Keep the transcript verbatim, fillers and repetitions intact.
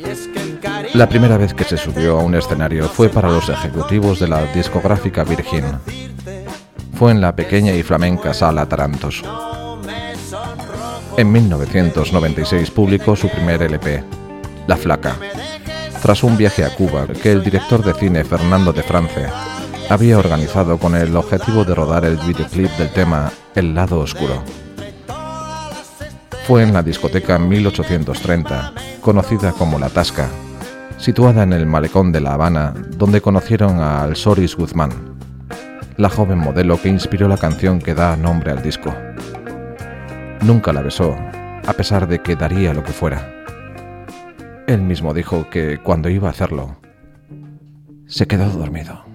La primera vez que se subió a un escenario fue para los ejecutivos de la discográfica Virgin. Fue en la pequeña y flamenca Sala Tarantos. En mil novecientos noventa y seis publicó su primer L P, La Flaca, tras un viaje a Cuba que el director de cine Fernando de France había organizado con el objetivo de rodar el videoclip del tema El lado oscuro. Fue en la discoteca mil ochocientos treinta, conocida como La Tasca, situada en el malecón de La Habana, donde conocieron a Alsoris Guzmán, la joven modelo que inspiró la canción que da nombre al disco. Nunca la besó, a pesar de que daría lo que fuera. Él mismo dijo que cuando iba a hacerlo, se quedó dormido.